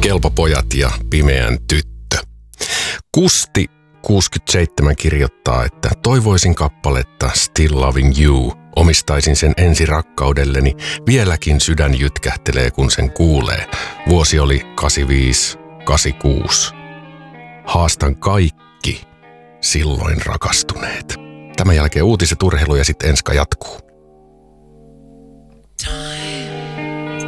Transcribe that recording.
Kelpo pojat ja Pimeän tyttö. Kusti 67 kirjoittaa, että toivoisin kappaletta Still Loving You. Omistaisin sen ensi rakkaudelleni. Vieläkin sydän jytkähtelee, kun sen kuulee. Vuosi oli 85-86. Haastan kaikki silloin rakastuneet. Tämän jälkeen uutiset, urheilu ja sitten Enska jatkuu.